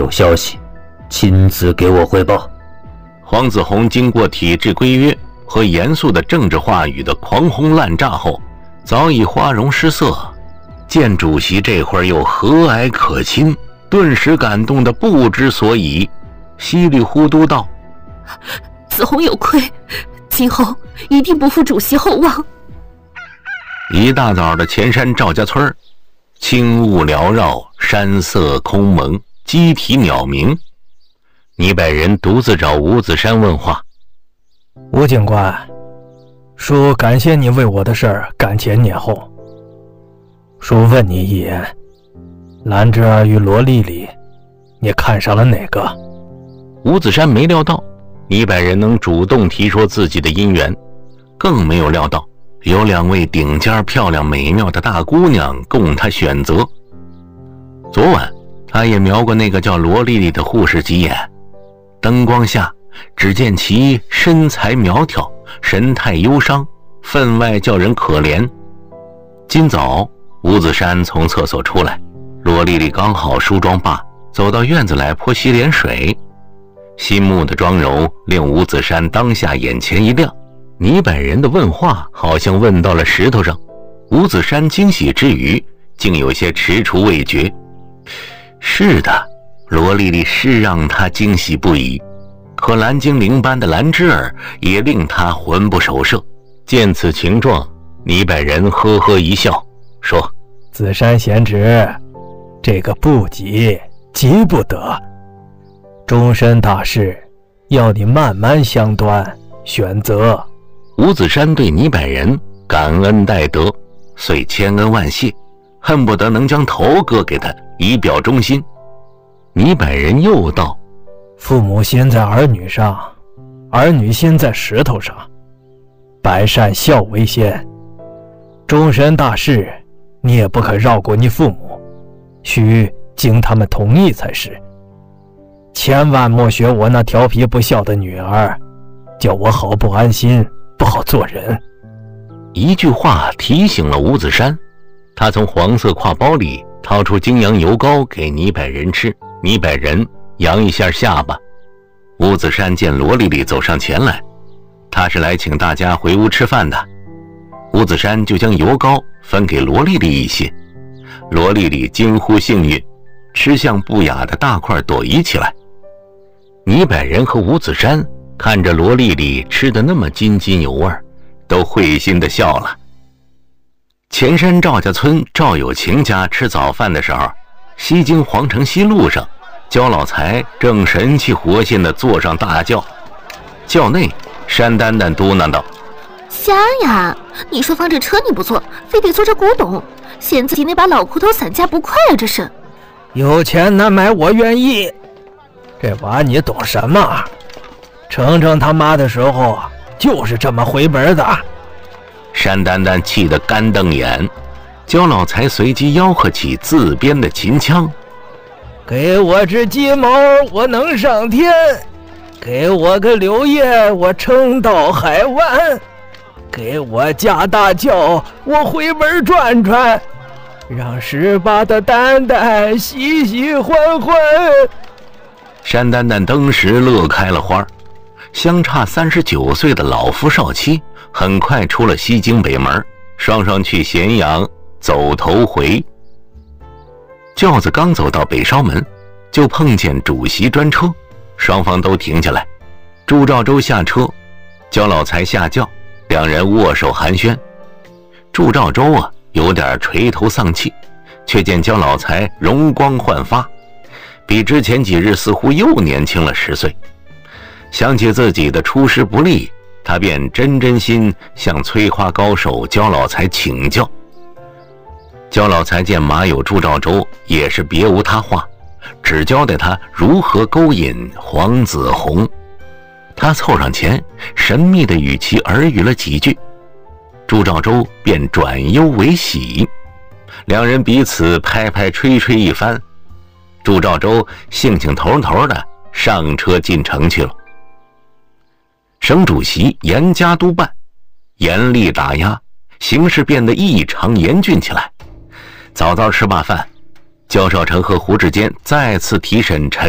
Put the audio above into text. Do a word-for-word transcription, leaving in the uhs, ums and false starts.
有消息，亲自给我汇报。 黄子弘经过体制规约和严肃的政治话语的狂轰滥炸后，早已花容失色。见主席这会儿又和蔼可亲，顿时感动得不知所以，稀里糊涂道： 子弘有愧，今后一定不负主席厚望。 一大早的前山赵家村，轻雾缭绕，山色空蒙，鸡啼鸟鸣。倪百人独自找吴子山问话： 吴警官，叔感谢你为我的事儿赶前撵后。叔问你一言，兰芝儿与罗丽丽，你看上了哪个？ 吴子山没料到倪百人能主动提说自己的姻缘，更没有料到有两位顶尖漂亮美妙的大姑娘供他选择。昨晚他也瞄过那个叫罗丽丽的护士几眼，灯光下只见其身材苗条，神态忧伤，分外叫人可怜。今早吴子山从厕所出来，罗丽丽刚好梳妆罢，走到院子来泼洗脸水。心目的妆容令吴子山当下眼前一亮，倪百人的问话好像问到了石头上。吴子山惊喜之余，竟有些踟蹰未决。是的，罗丽丽是让他惊喜不已，可蓝精灵般的兰芝儿也令他魂不守舍。见此情状，倪百人呵呵一笑，说： 子山贤侄，这个不急，急不得。终身大事，要你慢慢相端选择。 吴子山对倪百人感恩戴德，遂千恩万谢，恨不得能将头割给他以表忠心。倪百人又道： 父母心在儿女上，儿女心在石头上，百善孝为先。终身大事，你也不可绕过你父母，须经他们同意才是。千万莫学我那调皮不孝的女儿，叫我好不安心，不好做人。 一句话提醒了吴子山，他从黄色挎包里掏出精羊油膏给倪百人吃。倪百人扬一下下巴。吴子山见罗丽丽走上前来，他是来请大家回屋吃饭的。吴子山就将油膏分给罗丽丽一些。罗丽丽惊呼幸运，吃相不雅的大块朵颐起来。倪百人和吴子山看着罗丽丽吃得那么津津有味，都会心地笑了。前山赵家村赵有情家吃早饭的时候，西京皇城西路上，焦老财正神气活现地坐上大轿。轿内，山丹丹嘟囔道： 香呀，你说放这车你不坐，非得坐这古董，嫌自己那把老骨头散架不快啊，这是。 有钱难买我愿意，这娃你懂什么？程程他妈的时候就是这么回本的。 山丹丹气得干瞪眼，焦老财随即吆喝起自编的秦腔： 给我只鸡毛我能上天，给我个柳叶我撑到海湾，给我驾大轿我回门转转，让十八的蛋蛋喜喜欢欢。 山丹丹当时乐开了花。相差三十九岁的老夫少妻很快出了西京北门，双双去咸阳走头回。轿子刚走到北稍门，就碰见主席专车，双方都停下来。朱兆周下车，焦老财下轿，两人握手寒暄。朱兆周啊，有点垂头丧气，却见焦老财容光焕发，比之前几日似乎又年轻了十岁。想起自己的出师不利，他便真真心向催花高手焦老财请教。焦老财见马有朱兆周，也是别无他话，只交代他如何勾引黄子弘。他凑上前，神秘的与其耳语了几句，朱兆周便转忧为喜，两人彼此拍拍吹吹一番。朱兆周兴兴头头的上车进城去了。省主席严加督办，严厉打压，形势变得异常严峻起来。早早吃罢饭，焦少成和胡志坚再次提审陈